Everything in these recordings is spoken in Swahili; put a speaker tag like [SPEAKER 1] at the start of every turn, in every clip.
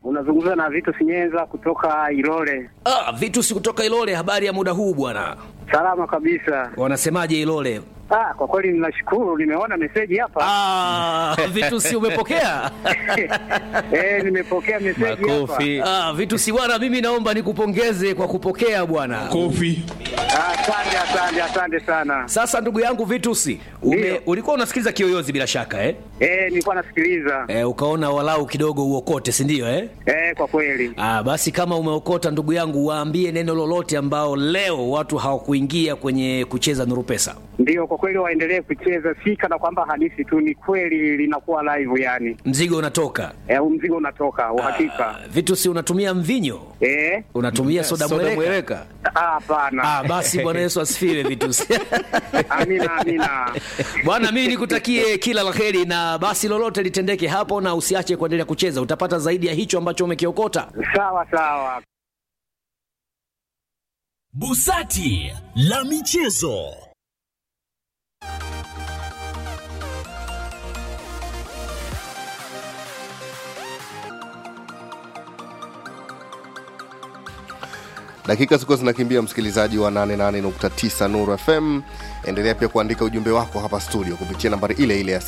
[SPEAKER 1] Unazungumza na Vitu Sinyenza kutoka Ilole.
[SPEAKER 2] Vitu si kutoka Ilole, habari ya muda huu bwana?
[SPEAKER 1] Salama kabisa.
[SPEAKER 2] Wanasemaje Ilole?
[SPEAKER 1] Kwa kweli ninashukuru, nimeona message hapa.
[SPEAKER 2] Vitu si umepokea?
[SPEAKER 1] Nimepokea message hapa.
[SPEAKER 2] Vitu si bwana, mimi naomba nikupongeze kwa kupokea bwana.
[SPEAKER 3] Kofi.
[SPEAKER 1] Asante sana.
[SPEAKER 2] Sasa ndugu yangu Vitu si, ulikuwa unasikiliza Kiyoyozi bila shaka
[SPEAKER 1] nilikuwa nasikiliza.
[SPEAKER 2] Ukaona walau kidogo uokote, si ndio
[SPEAKER 1] kwa kweli.
[SPEAKER 2] Basi kama umeokota ndugu yangu, waambie neno lolote ambao leo watu hawakuingia kwenye kucheza Nuru Pesa.
[SPEAKER 1] Ndio, kwa kweli waendelee kucheza, sika na kwamba hadithi tu ni kweli linakuwa live yani.
[SPEAKER 2] Mzigo unatoka.
[SPEAKER 1] Mzigo unatoka, uhakika.
[SPEAKER 2] Vitu si unatumia mvinyo? Unatumia soda mweleka?
[SPEAKER 1] Hapana.
[SPEAKER 2] Basi Bwana Yesu asifiwe Vitu si.
[SPEAKER 1] Amina.
[SPEAKER 2] Bwana, mimi nikutakie kila laheri, na basi lolote litendeke hapo, na usiache kuendelea kucheza, utapata zaidi ya hicho ambacho umekiokota.
[SPEAKER 1] Sawa.
[SPEAKER 4] Busati la michezo.
[SPEAKER 5] Dakika ziko zinakimbia, msikilizaji wa 88.9 Nuru FM. Endelea pia kuandika ujumbe wako hapa studio kupitia nambari ile ile ya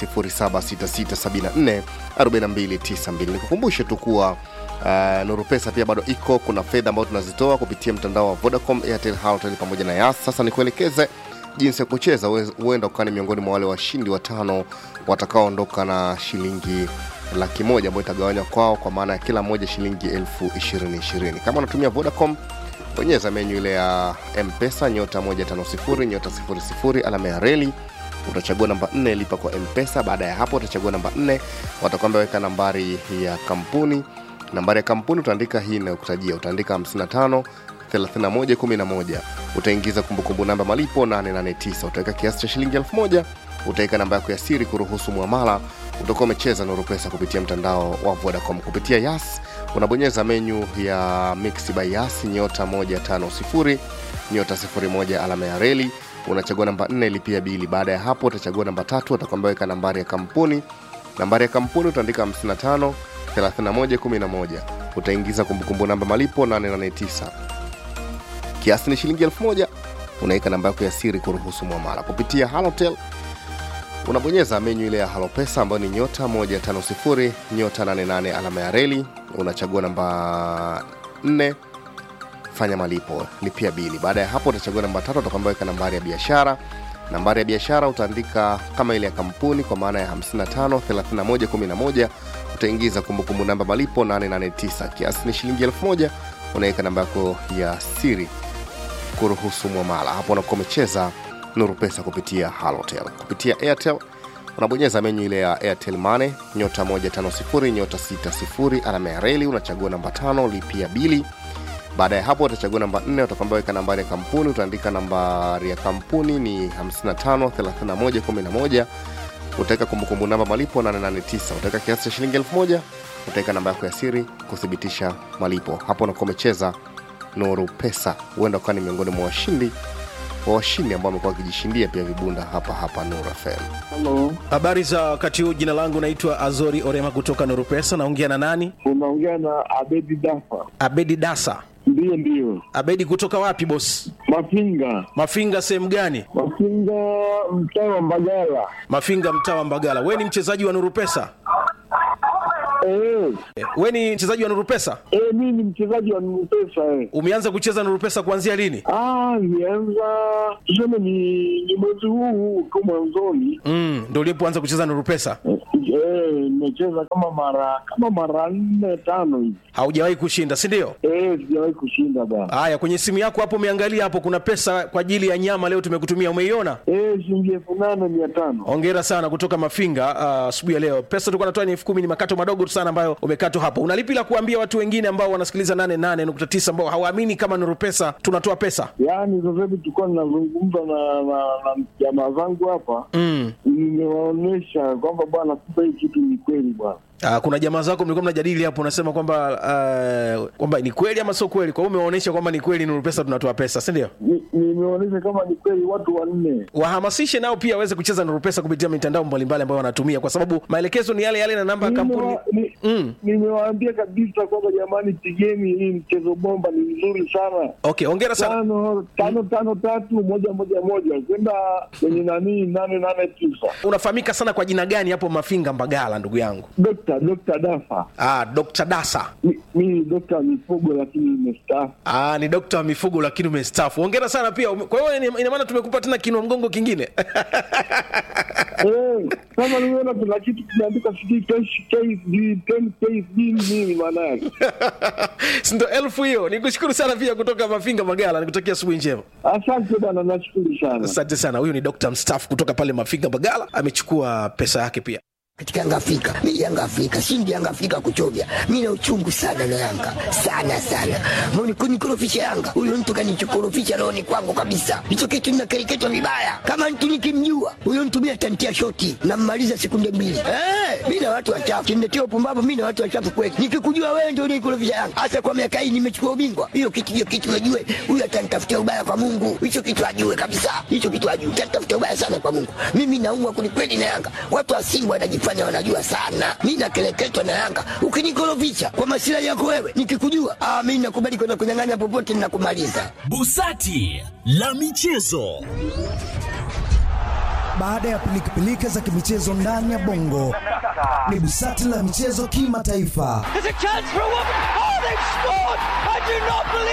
[SPEAKER 5] 0766744292. Nikukumbushe tu kuwa Nuru Pesa pia bado iko, kuna fedha ambazo tunazitoa kupitia mtandao wa Vodacom, Airtel, Halotel pamoja na Yas. Sasa nikuelekeze jinsi ya kucheza, huenda ukani miongoni mwa wale washindi 5 watakaoondoka na shilingi 100,000 ambayo itagawanywa kwao, kwa maana ya kila moja shilingi 20,020. Kama unatumia Vodacom, bonyeza menu ile ya M-Pesa *150 *00 alama ya reli, utachagua namba 4 lipa kwa M-Pesa. Baada ya hapo utachagua namba 4, watakwambia weka nambari ya kampuni. Nambari ya kampuni utaandika hii na kutajia, utaandika 55 31 11. Utaingiza kumbukumbu namba malipo 889, utaweka kiasi cha shilingi 1000, utaweka namba yako ya siri kuruhusu muamala. Utakuwa umecheza Nuru Pesa kupitia mtandao wa Vodacom. Kupitia Yas unabonyeza menu ya Mix by Yas *150 *01 alama ya reli, unachagua namba 4 lipia bili. Baada ya hapo utachagua namba 3, utakwambia weka nambari ya kampuni. Nambari ya kampuni utaandika 55 31 11, utaingiza kumbukumbu namba malipo 889, kiasi ni shilingi 1000, unaweka namba yako ya siri kuruhusu muamala. Kupitia Halotel unabonyeza menu ile ya Halo Pesa ambayo ni *150 *88 alama ya reli, unachagua namba 4 fanya malipo lipia bili. Baada ya hapo utachagua namba 3, utakwambia weka nambari ya biashara. Nambari ya biashara utaandika kama ile ya kampuni, kwa maana ya 55 31 11, utaingiza kumbukumbu namba malipo 889, kiasi ni shilingi 1000, unaweka namba yako ya siri kuruhusu muamala. Hapo unakuwa umecheza Nuru Pesa kupitia Halotel. Kupitia Airtel unabonyeza menu ile ya Airtel Money *150 *60 alama ya reli, unachagua namba 5 lipia bili. Baada ya hapo utachagua namba 4, utakwambia weka nambari ya kampuni. Utaandika nambari ya kampuni ni 55 31 11, utaweka kumbukumbu namba malipo 889, utaweka kiasi cha shilingi 1000, utaweka namba yako ya siri kuthibitisha malipo. Hapo unakuwa umecheza Nuru Pesa. Huenda ukawa ni miongoni mwa washindi ambao wamekuwa wakijishindia pia vibunda hapa Nuru FM.
[SPEAKER 3] Hello. Habari za wakati huu, jina langu naitwa Azori Orema kutoka Nuru Pesa. Naongea na nani?
[SPEAKER 6] Unaongea na Abedi Dasa.
[SPEAKER 3] Abedi Dasa.
[SPEAKER 6] Ndio.
[SPEAKER 3] Abedi kutoka wapi boss?
[SPEAKER 6] Mafinga
[SPEAKER 3] sehemu gani?
[SPEAKER 6] Mafinga mtaa wa Mbagala.
[SPEAKER 3] Mafinga mtaa wa Mbagala. Wewe ni mchezaji wa Nuru Pesa? Wewe ni mchezaji wa Nuru Pesa?
[SPEAKER 6] Mimi ni mchezaji wa Nuru Pesa.
[SPEAKER 3] Umeanza kucheza Nuru Pesa kuanzia lini?
[SPEAKER 6] Nianza tuseme ni mwezi huu kwa mwanzoni.
[SPEAKER 3] Ndio ulipoanza kucheza Nuru Pesa?
[SPEAKER 6] Nimecheza kama mara 4-5 hivi.
[SPEAKER 3] Haujawahi kushinda, si ndio?
[SPEAKER 6] Sijawahi kushinda bwana.
[SPEAKER 3] Haya, kwenye simu yako hapo umeangalia hapo kuna pesa kwa ajili ya nyama leo tumekutumia, umeiona?
[SPEAKER 6] Shilingi 8,500.
[SPEAKER 3] Hongera sana kutoka Mafinga asubuhi ya leo. Pesa tulikuwa tunatoa ni 10,000, ni makato madogo sana ambayo umekatwa hapo. Unalipi la kuambia watu wengine ambao wanasikiliza 88.9 ambao hawaamini kama Nuru Pesa tunatoa pesa?
[SPEAKER 6] Yaani sasa hivi tulikuwa tunazungumza na jamaa zangu hapa. Nimewaonesha kwamba bwana kumbe hii kitu ni kweli bwana.
[SPEAKER 3] Kuna jamaa zako mlikuwa mnajadili hapo, unasema kwamba ni kweli ama sio kweli. Kwa hiyo umeonyesha kwamba ni kweli Nuru Pesa tunatoa pesa, si ndio?
[SPEAKER 6] Nimeonyesha kama ni kweli watu 4.
[SPEAKER 3] Wahamasishe nao pia waweze kucheza Nuru Pesa kupitia mitandao mbalimbali ambayo wanatumia, kwa sababu maelekezo ni yale yale na namba ya kampuni.
[SPEAKER 6] Nimewaambia kabisa kwamba jamani, pigeni hii mchezo bomba, ni mzuri sana.
[SPEAKER 3] Okay, hongera sana.
[SPEAKER 6] 5531111 kwenda kwenye 889.
[SPEAKER 3] Unafahamika sana kwa jina gani hapo Mafinga Mbagala, ndugu yangu?
[SPEAKER 6] Dr. Dafa.
[SPEAKER 3] Dr. Dasa.
[SPEAKER 6] Mimi Dr. Mifugo lakini nimestaafu.
[SPEAKER 3] Ni Dr. Mifugo lakini umestaafu. Hongera sana pia. Kwa hiyo ina maana tumekupa tena kinua mgongo kingine.
[SPEAKER 6] Kama unaona kuna kitu kimeandika KSD nini maana yake?
[SPEAKER 3] Ndio 1000 hiyo. Nikushukuru sana pia kutoka Mafinga Mbagala. Nikutakia asubuhi njema.
[SPEAKER 6] Asante bwana, nashukuru sana.
[SPEAKER 3] Asante sana. Huyu ni Dr. mstaafu kutoka pale Mafinga Mbagala, amechukua pesa yake pia.
[SPEAKER 7] Katika Yanga Afrika, mimi Yanga Afrika, shindi Yanga Afrika kuchovya. Mimi na uchungu sana na Yanga. Sana. Mbona kunikorofisha Yanga? Huyo mtu kanichokorofisha roho ni kwangu kabisa. Hicho kitu ninakereketwa vibaya. Kama mtu nikimjua, huyo mtu mimi atantia shoti na mmaliza sekunde 2. Mimi na watu wachafu. Kimnetea upumbavu, mimi na watu wachafu kweli. Nikikujua wewe ndio unikorofisha Yanga. Hasa kwa miaka hii nimechukua ubingwa. Hiyo kitu najue. Huyo atanitafutia ubaya kwa Mungu. Hicho kitu ajue kabisa. Hicho kitu ajue. Atanitafutia ubaya sana kwa Mungu. Mimi naumwa kweli na Yanga. Watu wa Simba wanajifanya wanajua sana. Mimi nakeleketwa na Yanga. Ukinikorofisha kwa masilahi yako wewe, nikikujua mimi nakubali kwenda kunyang'anya popote ninakumaliza.
[SPEAKER 4] Busati la michezo.
[SPEAKER 8] Baada ya pilika za ndani ya Bongo, ni Busati la michezo kimataifa.